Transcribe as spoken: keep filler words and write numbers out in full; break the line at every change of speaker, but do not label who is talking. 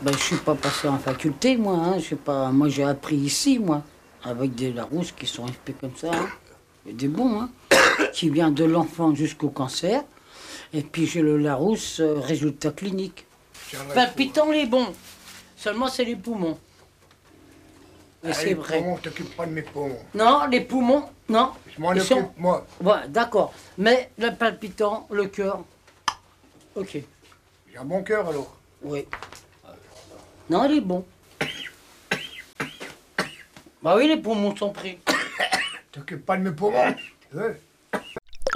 Ben, je suis pas passé en faculté, moi. Hein. Je sais pas. Moi, j'ai appris ici, moi, avec des Larousse qui sont faits comme ça. Hein. Et des bons, hein, qui vient de l'enfant jusqu'au cancer. Et puis j'ai le Larousse, euh, résultat clinique. Palpitant les bons. Seulement, c'est les poumons. Mais
ah,
c'est
les
vrai.
poumons, t'occupes pas de mes poumons.
Non, les poumons, non.
Je m'en occupe,
sont...
moi.
Ouais, d'accord. Mais le palpitant, le cœur, ok.
J'ai un bon cœur, alors.
Oui. Non, il est bon. Bah oui, les poumons sont pris.
T'occupes pas de mes poumons, tu veux?